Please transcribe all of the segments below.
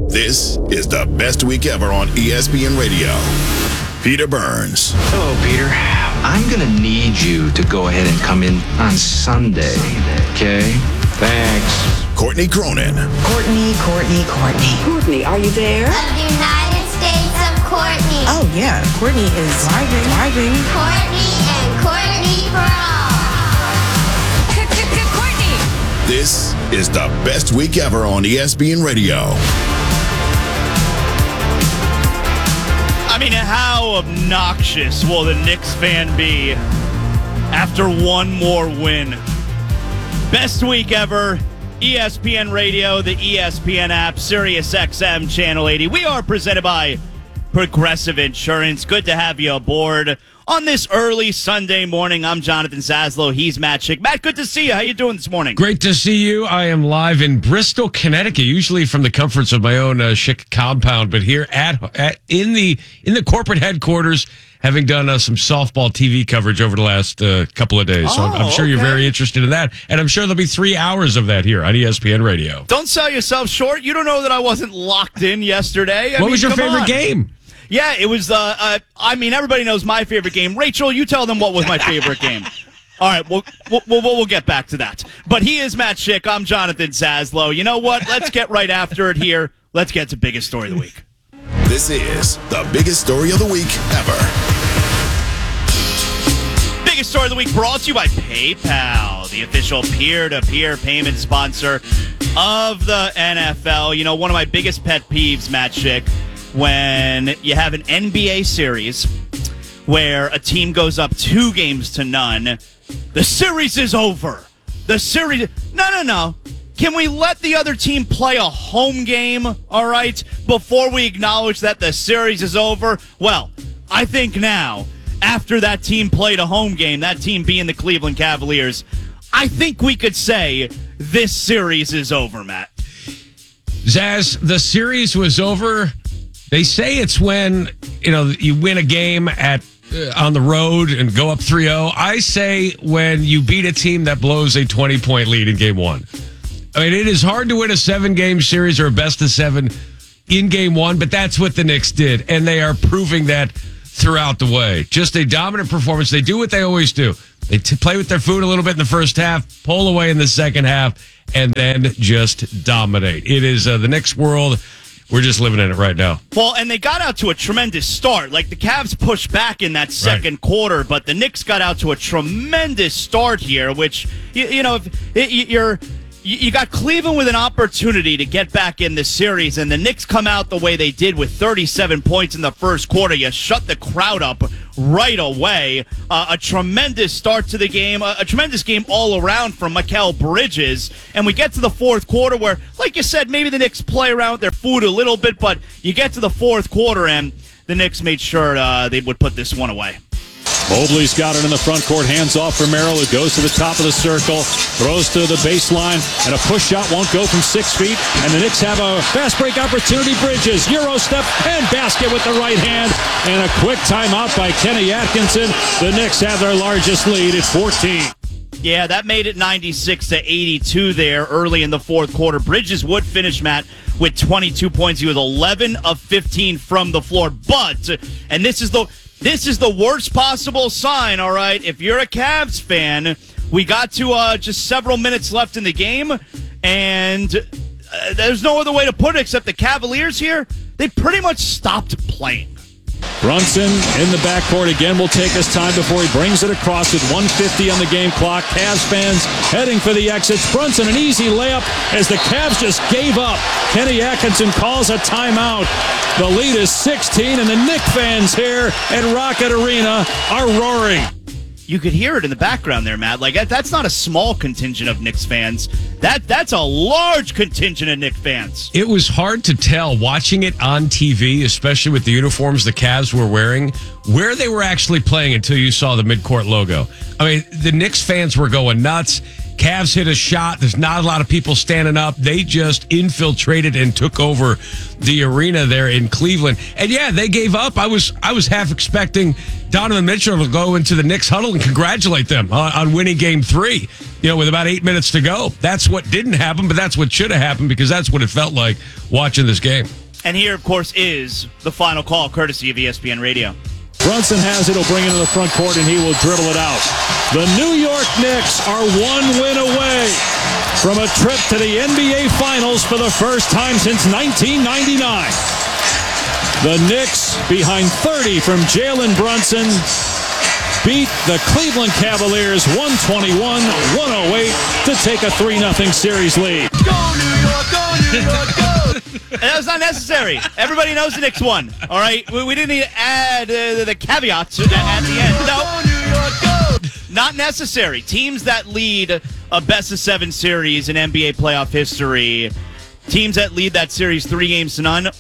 This is the best week ever on ESPN Radio. Peter Burns. Hello, Peter. I'm going to need you to go ahead and come in on Sunday, okay? Thanks. Courtney Cronin. Courtney. Courtney, are you there? Of the United States of Courtney. Oh, yeah. Courtney is driving. Courtney and Courtney for all. Courtney! This is the best week ever on ESPN Radio. I mean, how obnoxious will the Knicks fan be after one more win? Best week ever, ESPN Radio, the ESPN app, Sirius XM Channel 80. We are presented by Progressive Insurance. Good to have you aboard on this early Sunday morning. I'm Jonathan Zaslow. He's Matt Schick. Matt, good to see you. How you doing this morning? Great to see you. I am live in Bristol, Connecticut, usually from the comforts of my own Schick compound, but here in the corporate headquarters, having done some softball TV coverage over the last couple of days. So I'm sure you're very interested in that. And I'm sure there'll be 3 hours of that here on ESPN Radio. Don't sell yourself short. You don't know that I wasn't locked in yesterday. What was your favorite game? Yeah, it was, everybody knows my favorite game. Rachel, you tell them what was my favorite game. All right, we'll get back to that. But he is Matt Schick. I'm Jonathan Zaslow. You know what? Let's get right after it here. Let's get to biggest story of the week. This is the biggest story of the week ever. Biggest story of the week brought to you by PayPal, the official peer-to-peer payment sponsor of the NFL. You know, one of my biggest pet peeves, Matt Schick, when you have an NBA series where a team goes up 2-0, the series is over. No. Can we let the other team play a home game, all right, before we acknowledge that the series is over? Well, I think now, after that team played a home game, that team being the Cleveland Cavaliers, I think we could say this series is over, Matt. Zaz, the series was over. They say it's when, you win a game on the road and go up 3-0. I say when you beat a team that blows a 20-point lead in game one. I mean, it is hard to win a 7-game series or a best of 7 in game one, but that's what the Knicks did, and they are proving that throughout the way. Just a dominant performance. They do what they always do. They play with their food a little bit in the first half, pull away in the second half, and then just dominate. It is the Knicks world. We're just living in it right now. Well, and they got out to a tremendous start. Like, the Cavs pushed back in that second quarter, but the Knicks got out to a tremendous start here, which, you got Cleveland with an opportunity to get back in the series, and the Knicks come out the way they did with 37 points in the first quarter. You shut the crowd up right away. A tremendous start to the game, a tremendous game all around from Mikal Bridges. And we get to the fourth quarter where, like you said, maybe the Knicks play around with their food a little bit, but you get to the fourth quarter and the Knicks made sure they would put this one away. Mobley's got it in the front court, hands off for Merrill, who goes to the top of the circle, throws to the baseline, and a push shot won't go from 6 feet, and the Knicks have a fast break opportunity. Bridges, Euro step, and basket with the right hand, and a quick timeout by Kenny Atkinson. The Knicks have their largest lead at 14. Yeah, that made it 96-82 there early in the fourth quarter. Bridges would finish, Matt, with 22 points. He was 11 of 15 from the floor, but, and this is the worst possible sign, all right? If you're a Cavs fan, we got to just several minutes left in the game, and there's no other way to put it except the Cavaliers here, they pretty much stopped playing. Brunson in the backcourt again will take his time before he brings it across with 1:50 on the game clock. Cavs fans heading for the exits. Brunson, an easy layup as the Cavs just gave up. Kenny Atkinson calls a timeout. The lead is 16, and the Knicks fans here at Rocket Arena are roaring. You could hear it in the background there, Matt. Like, that's not a small contingent of Knicks fans. That's a large contingent of Knicks fans. It was hard to tell watching it on TV, especially with the uniforms the Cavs were wearing, where they were actually playing until you saw the midcourt logo. I mean, the Knicks fans were going nuts. Cavs hit a shot. There's not a lot of people standing up. They just infiltrated and took over the arena there in Cleveland. And yeah, they gave up. I was half expecting Donovan Mitchell to go into the Knicks huddle and congratulate them on winning Game 3. With about 8 minutes to go. That's what didn't happen, but that's what should have happened because that's what it felt like watching this game. And here, of course, is the final call, courtesy of ESPN Radio. Brunson has it. He'll bring it to the front court, and he will dribble it out. The New York Knicks are 1 win away from a trip to the NBA Finals for the first time since 1999. The Knicks, behind 30 from Jalen Brunson, beat the Cleveland Cavaliers 121-108 to take a 3-0 series lead. Go, New York! Go, New York! Go! That was not necessary. Everybody knows the Knicks won. All right? We didn't need to add the caveats at the end. No. Go, New York! Go! Not necessary. Teams that lead a best-of-7 series in NBA playoff history, teams that lead that series 3-0,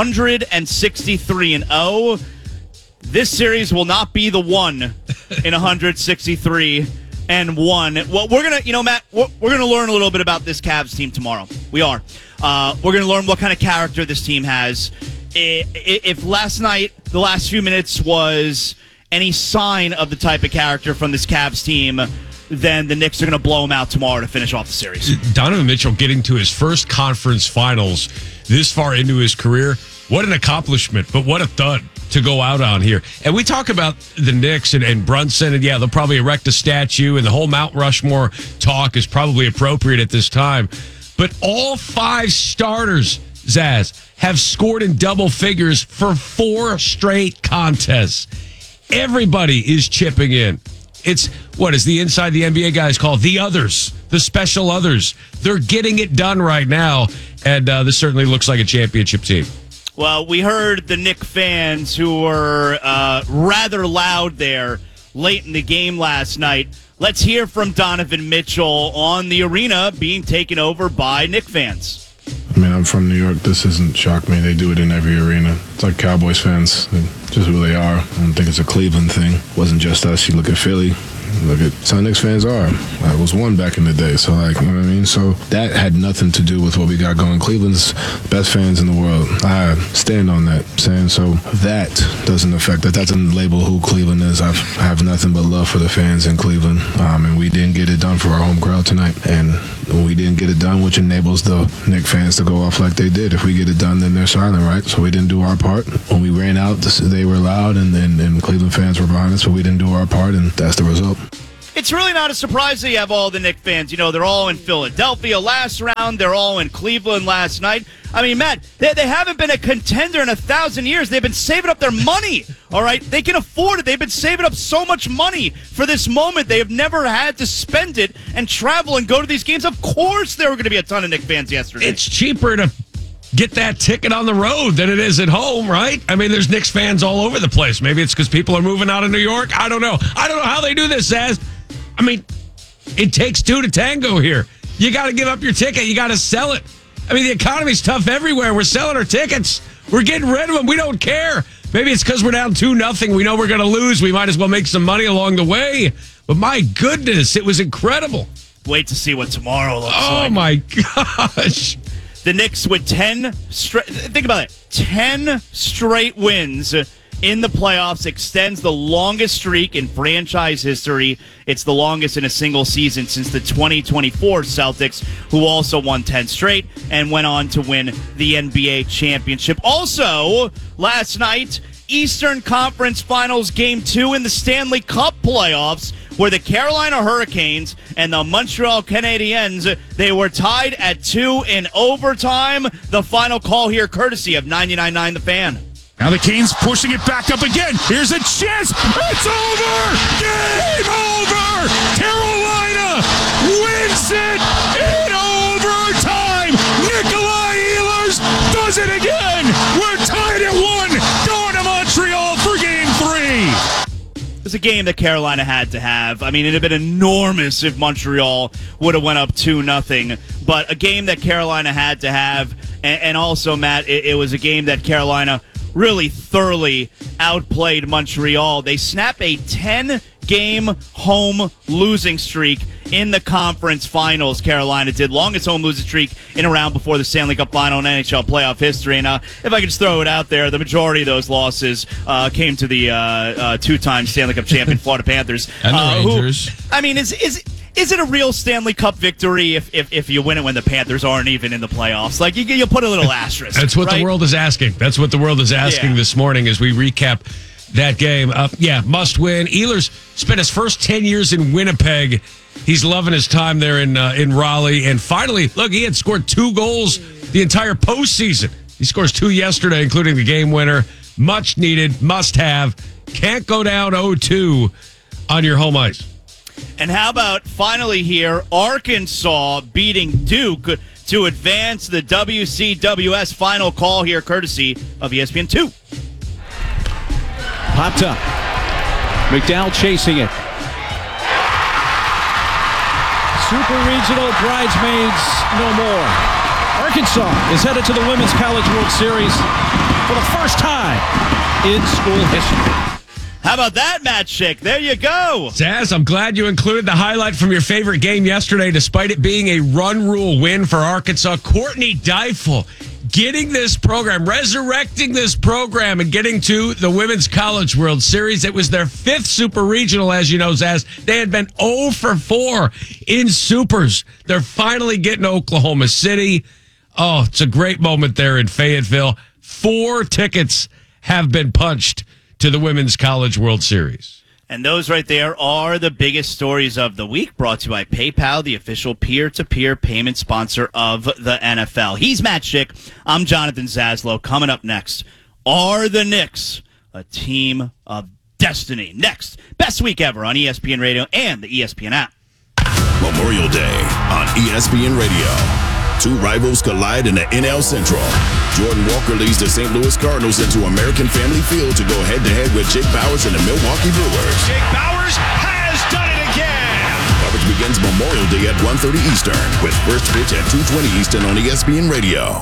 163-0. This series will not be the one in 163-1. Well, we're gonna, Matt, we're gonna learn a little bit about this Cavs team tomorrow. We are. We're gonna learn what kind of character this team has. If last night, the last few minutes was any sign of the type of character from this Cavs team, then the Knicks are gonna blow them out tomorrow to finish off the series. Donovan Mitchell getting to his first conference finals this far into his career. What an accomplishment, but what a thud to go out on here. And we talk about the Knicks and Brunson, and yeah, they'll probably erect a statue, and the whole Mount Rushmore talk is probably appropriate at this time. But all 5 starters, Zaz, have scored in double figures for 4 straight contests. Everybody is chipping in. It's, what is the inside the NBA guys call the others, the special others. They're getting it done right now, and this certainly looks like a championship team. Well, we heard the Knicks fans who were rather loud there late in the game last night. Let's hear from Donovan Mitchell on the arena being taken over by Knicks fans. I mean, I'm from New York. This doesn't shock me. They do it in every arena. It's like Cowboys fans. Just who they are. I don't think it's a Cleveland thing. It wasn't just us. You look at Philly. Look at how Knicks fans are. I was one back in the day, so you know what I mean? So that had nothing to do with what we got going. Cleveland's the best fans in the world. I stand on that, saying so that doesn't affect that. That doesn't label who Cleveland is. I have nothing but love for the fans in Cleveland, and we didn't get it done for our home crowd tonight, and we didn't get it done, which enables the Knicks fans to go off like they did. If we get it done, then they're silent, right? So we didn't do our part. When we ran out, they were loud, and Cleveland fans were behind us, but we didn't do our part, and that's the result. It's really not a surprise that you have all the Knicks fans. They're all in Philadelphia last round. They're all in Cleveland last night. I mean, Matt, they haven't been a contender in 1,000 years. They've been saving up their money, all right? They can afford it. They've been saving up so much money for this moment. They have never had to spend it and travel and go to these games. Of course there were going to be a ton of Knicks fans yesterday. It's cheaper to get that ticket on the road than it is at home, right? I mean, there's Knicks fans all over the place. Maybe it's because people are moving out of New York. I don't know. I don't know how they do this, Zaz. I mean, it takes 2 to tango here. You got to give up your ticket. You got to sell it. I mean, the economy's tough everywhere. We're selling our tickets. We're getting rid of them. We don't care. Maybe it's because we're down 2-0. We know we're going to lose. We might as well make some money along the way. But my goodness, it was incredible. Wait to see what tomorrow looks Oh, like. my gosh. The Knicks with 10 straight. Think about it. 10 straight wins in the playoffs extends the longest streak in franchise history. It's the longest in a single season since the 2024 Celtics, who also won 10 straight and went on to win the NBA championship. Also, last night, Eastern Conference Finals Game 2 in the Stanley Cup playoffs, where the Carolina Hurricanes and the Montreal Canadiens, they were tied at 2 in overtime. The final call here, courtesy of 99.9 The Fan. Now the Canes pushing it back up again. Here's a chance. It's over. Game over. Carolina wins it in overtime. Nikolai Ehlers does it again. We're tied at 1. Going to Montreal for Game 3. It was a game that Carolina had to have. I mean, it would have been enormous if Montreal would have went up 2-0. But a game that Carolina had to have. And also, Matt, it was a game that Carolina really thoroughly outplayed Montreal. They snap a 10-game home losing streak in the conference finals. Carolina did. Longest home losing streak in a round before the Stanley Cup final in NHL playoff history. And if I could just throw it out there, the majority of those losses came to the two-time Stanley Cup champion Florida Panthers. And the Rangers. Is it a real Stanley Cup victory if you win it when the Panthers aren't even in the playoffs? Like, you put a little asterisk. That's what the world is asking. That's what the world is asking this morning as we recap that game. Must win. Ehlers spent his first 10 years in Winnipeg. He's loving his time there in Raleigh. And finally, look, he had scored 2 goals the entire postseason. He scores 2 yesterday, including the game winner. Much needed, must have. Can't go down 0-2 on your home ice. And how about finally here, Arkansas beating Duke to advance the WCWS final call here, courtesy of ESPN2. Popped up. McDowell chasing it. Super Regional bridesmaids no more. Arkansas is headed to the Women's College World Series for the first time in school history. How about that, Matt Schick? There you go. Zaz, I'm glad you included the highlight from your favorite game yesterday, despite it being a run rule win for Arkansas. Courtney Deifel getting this program, resurrecting this program, and getting to the Women's College World Series. It was their 5th Super Regional, as you know, Zaz. They had been 0 for 4 in Supers. They're finally getting to Oklahoma City. Oh, it's a great moment there in Fayetteville. 4 tickets have been punched to the Women's College World Series. And those right there are the biggest stories of the week, brought to you by PayPal, the official peer-to-peer payment sponsor of the NFL. He's Matt Schick. I'm Jonathan Zaslow. Coming up next, are the Knicks a team of destiny? Next, best week ever on ESPN Radio and the ESPN app. Memorial Day on ESPN Radio. 2 rivals collide in the NL Central. Jordan Walker leads the St. Louis Cardinals into American Family Field to go head-to-head with Jake Bowers and the Milwaukee Brewers. Jake Bowers has done it again. Coverage begins Memorial Day at 1:30 Eastern with first pitch at 2:20 Eastern on ESPN Radio.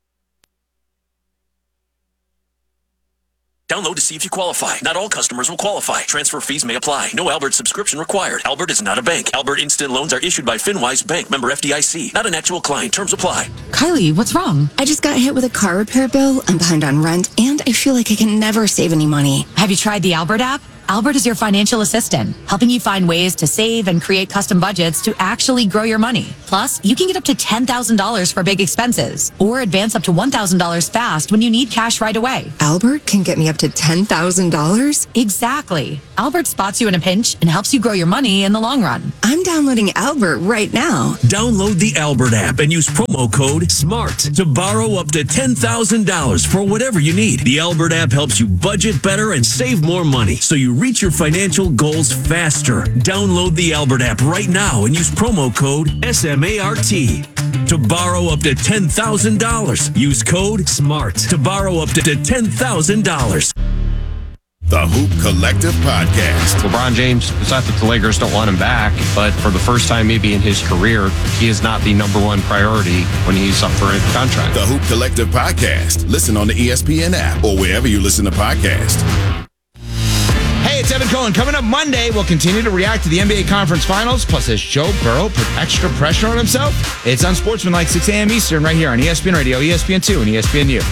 Download to see if you qualify. Not all customers will qualify. Transfer fees may apply. No Albert subscription required. Albert is not a bank. Albert Instant Loans are issued by FinWise Bank, member FDIC. Not an actual client. Terms apply. Kylie, what's wrong? I just got hit with a car repair bill. I'm behind on rent, and I feel like I can never save any money. Have you tried the Albert app? Albert is your financial assistant, helping you find ways to save and create custom budgets to actually grow your money. Plus, you can get up to $10,000 for big expenses or advance up to $1,000 fast when you need cash right away. Albert can get me up to $10,000? Exactly. Albert spots you in a pinch and helps you grow your money in the long run. I'm downloading Albert right now. Download the Albert app and use promo code SMART to borrow up to $10,000 for whatever you need. The Albert app helps you budget better and save more money, so you reach your financial goals faster. Download the Albert app right now and use promo code SMART to borrow up to $10,000. Use code SMART to borrow up to $10,000. The Hoop Collective Podcast. LeBron James, it's not that the Lakers don't want him back, but for the first time maybe in his career, he is not the number 1 priority when he's up for a contract. The Hoop Collective Podcast. Listen on the ESPN app or wherever you listen to podcasts. Hey, it's Evan Cohen. Coming up Monday, we'll continue to react to the NBA Conference Finals. Plus, has Joe Burrow put extra pressure on himself? It's Unsportsmanlike, 6 a.m. Eastern, right here on ESPN Radio, ESPN2, and ESPNU.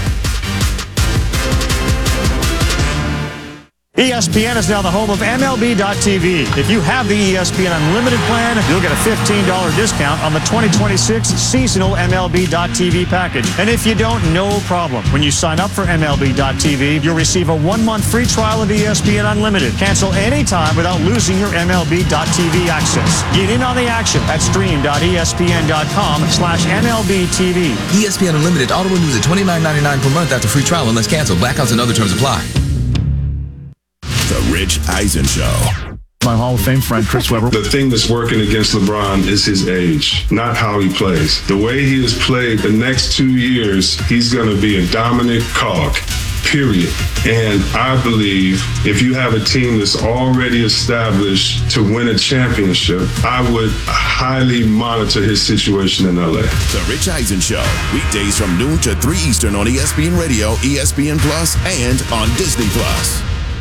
ESPN is now the home of MLB.tv. If you have the ESPN Unlimited plan, you'll get a $15 discount on the 2026 seasonal MLB.tv package. And if you don't, no problem. When you sign up for MLB.tv, you'll receive a 1-month free trial of ESPN Unlimited. Cancel anytime without losing your MLB.tv access. Get in on the action at stream.espn.com/MLBTV. ESPN Unlimited auto renews at $29.99 per month after free trial unless canceled. Blackouts and other terms apply. The Rich Eisen Show. My Hall of Fame friend, Chris Webber. The thing that's working against LeBron is his age, not how he plays. The way he has played the next 2 years, he's going to be a dominant cog, period. And I believe if you have a team that's already established to win a championship, I would highly monitor his situation in LA. The Rich Eisen Show. Weekdays from noon to 3 Eastern on ESPN Radio, ESPN Plus, and on Disney Plus.